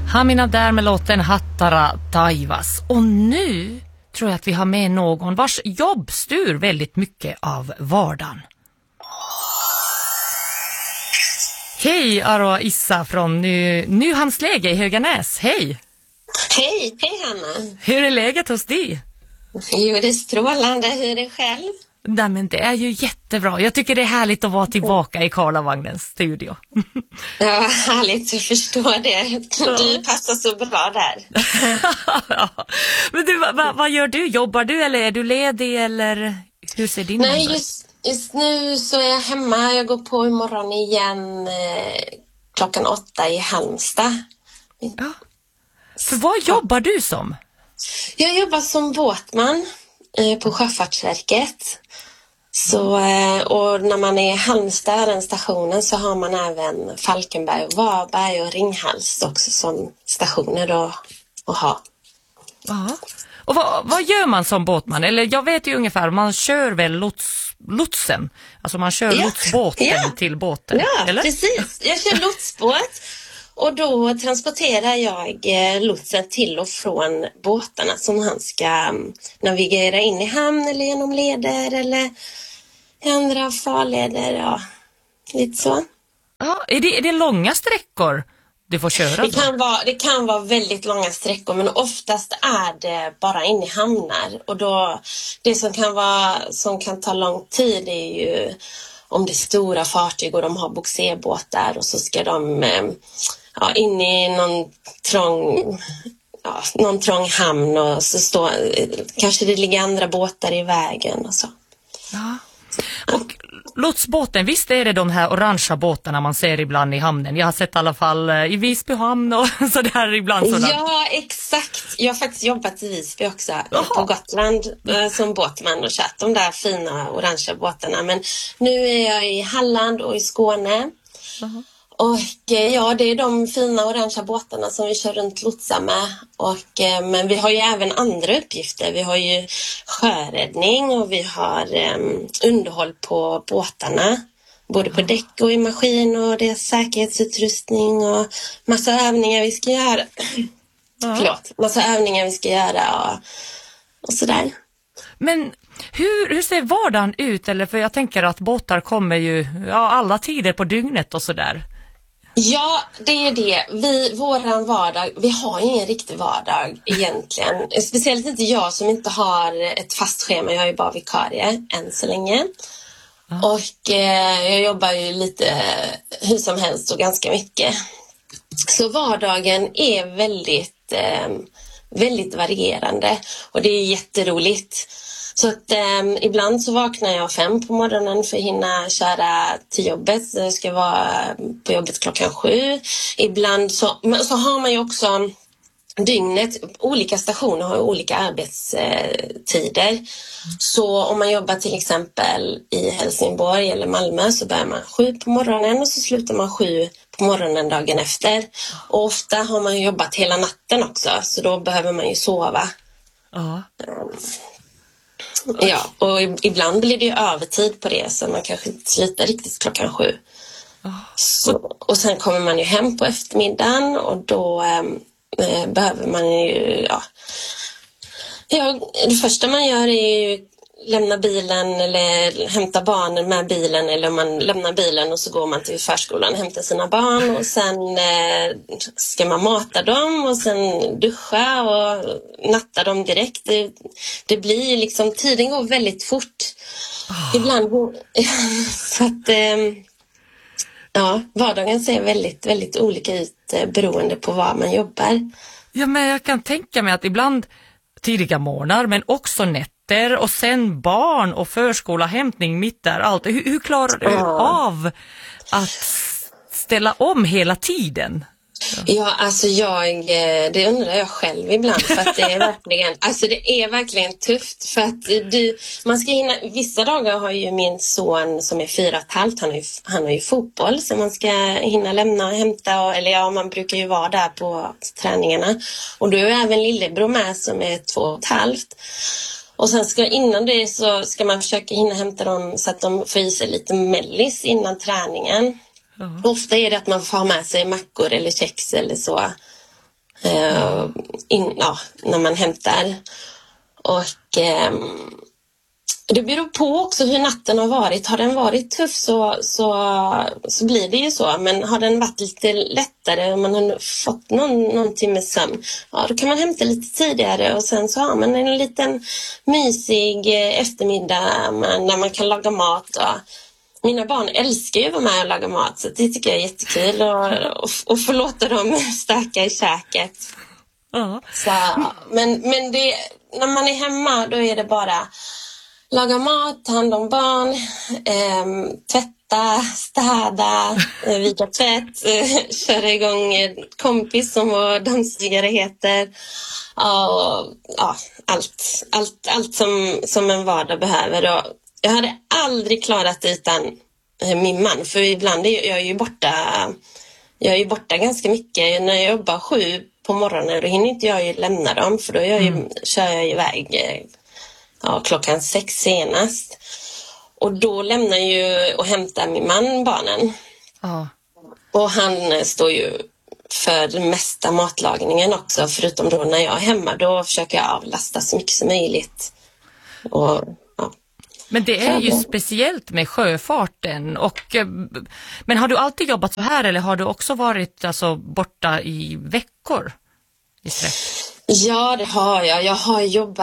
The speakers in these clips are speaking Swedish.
Hamina där med låten Hattara Taivas. Och nu tror jag att vi har med någon vars jobb styr väldigt mycket av vardagen. Hej Aroa Issa från Nyhamnsläge i Höganäs. Hej! Hej Hanna. Hur är läget hos dig? Jo, det är strålande. Hur är det själv? Nej, men det är ju jättebra. Jag tycker det är härligt att vara tillbaka i Karlavagnens studio. Ja, härligt att förstå det. Du passar så bra där. Ja. Men du, vad gör du? Jobbar du eller är du ledig eller hur ser din Nej, just nu så är jag hemma. Jag går på imorgon igen 8:00 i Halmstad. Ja. För vad jobbar du som? Jag jobbar som båtman på Sjöfartsverket. Så, och när man är i Halmstad, den stationen, så har man även Falkenberg och Varberg och Ringhals också som stationer att ha. Ja. Och vad gör man som båtman? Eller jag vet ju ungefär, man kör väl lotsen. Alltså man kör lotsbåten till båten. Ja, eller? Precis. Jag kör lotsbåt. Och då transporterar jag lotsen till och från båtarna som han ska navigera in i hamn eller genom leder eller andra farleder, ja, lite så. Ja, är det långa sträckor du får köra? Det kan vara väldigt långa sträckor, men oftast är det bara in i hamnar. Och då, det som kan ta lång tid är ju om det är stora fartyg och de har bogserbåtar och så ska de in i någon trång hamn och så kanske det ligger andra båtar i vägen och så. Ja. Och lotsbåten, visst är det de här orangea båtarna man ser ibland i hamnen? Jag har sett i alla fall i Visby hamn och sådär ibland. Sådär. Ja, exakt. Jag har faktiskt jobbat i Visby också på Gotland som båtman och kört de där fina orangea båtarna. Men nu är jag i Halland och i Skåne. Och ja, det är de fina orangea båtarna som vi kör runt lotsar med. Men vi har ju även andra uppgifter. Vi har ju sjöräddning och vi har underhåll på båtarna. Både på däck och i maskin och det är säkerhetsutrustning och massa övningar vi ska göra. Massa övningar vi ska göra och sådär. Men hur ser vardagen ut? Eller för jag tänker att båtar kommer ju alla tider på dygnet och sådär. Ja, det är det. Våran vardag, vi har ingen riktig vardag egentligen. Speciellt inte jag som inte har ett fast schema. Jag är bara vikarie än så länge. Och jag jobbar ju lite hur som helst och ganska mycket. Så vardagen är väldigt, väldigt varierande och det är jätteroligt. Så att ibland så vaknar jag 5 på morgonen för att hinna köra till jobbet. Jag ska vara på jobbet 7:00. Ibland så har man ju också dygnet. Olika stationer har olika arbetstider. Så om man jobbar till exempel i Helsingborg eller Malmö så börjar man 7 på morgonen och så slutar man 7 på morgonen dagen efter. Och ofta har man jobbat hela natten också så då behöver man ju sova. Ja, och ibland blir det ju övertid på det så man kanske inte slutar riktigt 7:00. Och sen kommer man ju hem på eftermiddagen och då behöver man ju, det första man gör är ju lämna bilen eller hämta barnen med bilen eller man lämnar bilen och så går man till förskolan och hämtar sina barn och sen ska man mata dem och sen duscha och natta dem direkt. Det blir liksom, tiden går väldigt fort. Ibland så att vardagen ser väldigt, väldigt olika ut beroende på var man jobbar. Ja, men jag kan tänka mig att ibland tidiga morgnar men också nätter och sen barn och förskola, hämtning mitt där allt. Hur klarar du av att ställa om hela tiden? Ja, alltså det undrar jag själv ibland för att det är verkligen tufft för att man ska hinna, vissa dagar har ju min son som är 4,5, han har ju fotboll så man ska hinna lämna och hämta man brukar ju vara där på träningarna och då är även lillebror med som är 2,5 och sen innan det så ska man försöka hinna hämta dem så att de får i sig lite mellis innan träningen. Ofta är det att man får ha med sig mackor eller kex eller så när man hämtar. Och det beror på också hur natten har varit. Har den varit tuff så blir det ju så. Men har den varit lite lättare och man har fått någon timme sömn, då kan man hämta lite tidigare och sen så har man en liten mysig eftermiddag när man kan laga mat. Mina barn älskar ju att vara med och laga mat, så det tycker jag är jättekul och få låta dem stöka i käket. Så, men det, när man är hemma då är det bara laga mat, ta hand om barn, tvätta, städa, vika tvätt, köra igång kompis som vår dammsugare heter. Allt som en vardag behöver. Och jag hade aldrig klarat det utan min man, för ibland är jag ju borta ganska mycket. När jag jobbar 7 på morgonen då hinner inte jag ju lämna dem, för då kör jag iväg klockan 6 senast. Och då lämnar ju och hämtar min man barnen. Och han står ju för den mesta matlagningen också, förutom då när jag är hemma. Då försöker jag avlasta så mycket som möjligt. Men det är ju speciellt med sjöfarten. Men har du alltid jobbat så här, eller har du också varit borta i veckor i sträck? Ja, det har jag. Jag har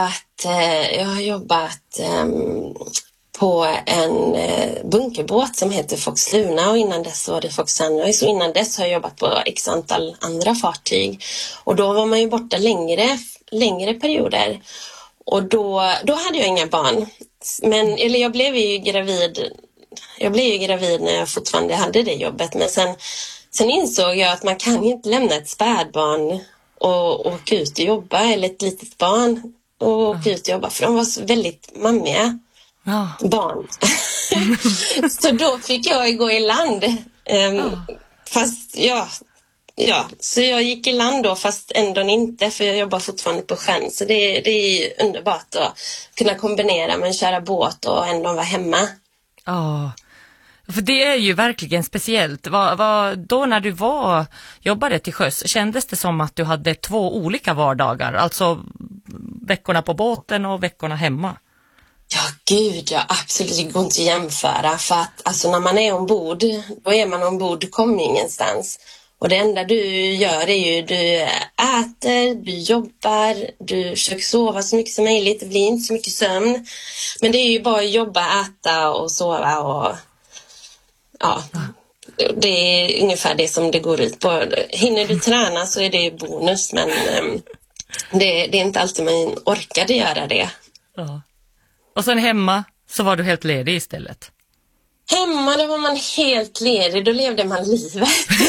jobbat på en bunkerbåt som heter Fox Luna, och innan dess var det Fox Sunrise, och innan dess har jag jobbat på x antal andra fartyg. Och då var man ju borta längre perioder. Och då hade jag inga barn. Eller jag blev ju gravid när jag fortfarande hade det jobbet. Men sen insåg jag att man kan inte lämna ett spädbarn och åka ut och jobba, eller ett litet barn och åka ut och jobba, för de var så väldigt mammiga barn. Så då fick jag gå i land. Så jag gick i land då, fast ändå inte, för jag jobbar fortfarande på sjön. Så det är underbart att kunna kombinera med att köra båt och ändå vara hemma. För det är ju verkligen speciellt. Då när du jobbade till sjöss, kändes det som att du hade 2 olika vardagar? Alltså veckorna på båten och veckorna hemma? Ja, gud, absolut. Det går inte att jämföra. För att när man är ombord, då är man ombord, du kommer ingenstans. Och det enda du gör är ju, du äter, du jobbar, du försöker sova så mycket som möjligt. Det blir inte så mycket sömn. Men det är ju bara att jobba, äta och sova och det är ungefär det som det går ut på. Hinner du träna så är det bonus, men det är inte alltid man orkade göra det. Och sen hemma så var du helt ledig istället? Hemma då var man helt ledig, då levde man livet.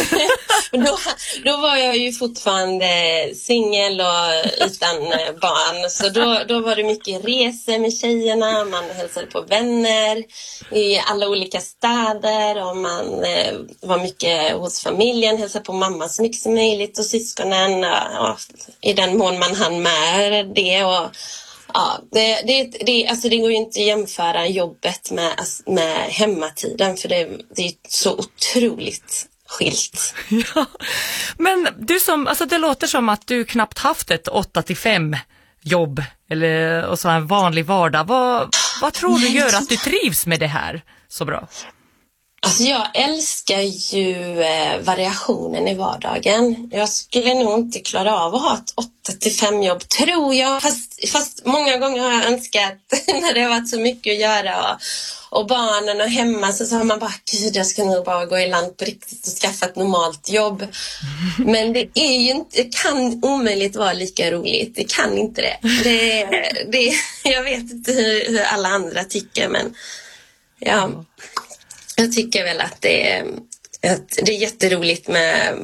då var jag ju fortfarande singel och utan barn. Så då var det mycket resor med tjejerna, man hälsade på vänner i alla olika städer, och man var mycket hos familjen, hälsade på mamma så mycket som möjligt och syskonen, i den mån man hann med det. Och det går ju inte att jämföra jobbet med hemmatiden, för det är så otroligt skilt. Ja. Men det låter som att du knappt haft ett 8-5 jobb och så en vanlig vardag. Vad tror du gör att du trivs med det här så bra? Alltså jag älskar ju variationen i vardagen. Jag skulle nog inte klara av att ha ett 8-5 jobb, tror jag. Fast många gånger har jag önskat, när det har varit så mycket att göra och barnen och hemma, så har man bara, gud, jag ska nog bara gå i land på riktigt och skaffa ett normalt jobb. Men det kan omöjligt vara lika roligt. Det kan inte det. Jag vet inte hur alla andra tycker, men ja. Jag tycker väl att det är jätteroligt med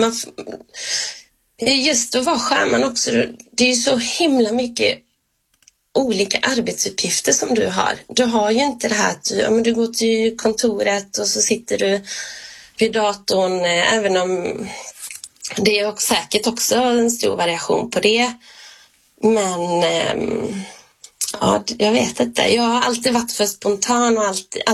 just att vara sjöman också. Det är ju så himla mycket olika arbetsuppgifter som du har. Du har ju inte det här att du går till kontoret och så sitter du vid datorn, även om det är säkert också en stor variation på det. Men Ja, jag vet inte. Jag har alltid varit för spontan och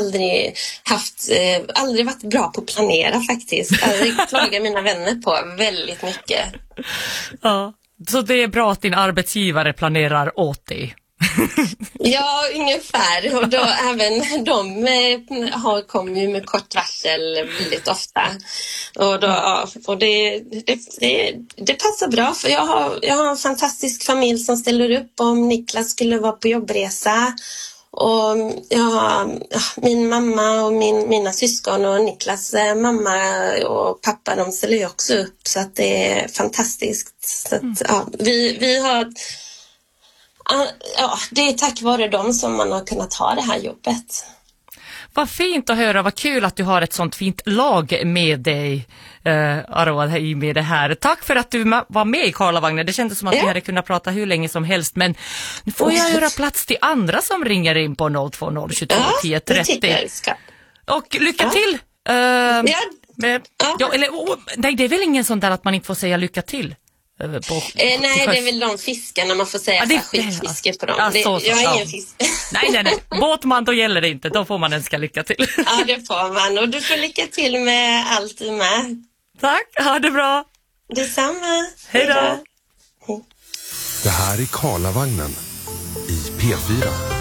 aldrig varit bra på att planera faktiskt. Jag klagar mina vänner på väldigt mycket. Ja, så det är bra att din arbetsgivare planerar åt dig. Ja, ungefär. Och då även de kommer ju med kort varsel väldigt ofta. Och det passar bra, för jag har en fantastisk familj som ställer upp om Niklas skulle vara på jobbresa. Och min mamma och mina syskon och Niklas mamma och pappa, de ställer ju också upp, så att det är fantastiskt. Så att, vi har... Ja, det är tack vare dem som man har kunnat ha det här jobbet. Vad fint att höra, vad kul att du har ett sånt fint lag med dig, Aroa, med det här. Tack för att du var med i Karlavagnen. Det kändes som att vi hade kunnat prata hur länge som helst, men nu får jag göra plats till andra som ringer in på 020 22 10 30. Och lycka till! Nej, det är väl ingen sån där att man inte får säga lycka till? Nej, det är väl de fiskarna man får säga, skitfiske på dem. Jag är ingen fisk. Nej. Båtman, då gäller det inte. Då får man önska lycka till. Ja, det får man. Och du får lycka till med allt du med. Tack, ha det bra. Detsamma. Hej då. Det här är Karlavagnen i P4.